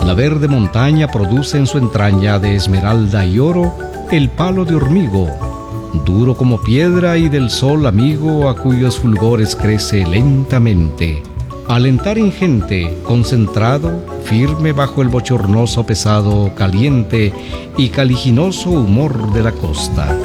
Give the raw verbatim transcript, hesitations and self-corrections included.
La verde montaña produce en su entraña de esmeralda y oro el palo de hormigo, duro como piedra y del sol amigo, a cuyos fulgores crece lentamente. Alentar ingente, concentrado, firme bajo el bochornoso pesado, caliente y caliginoso humor de la costa.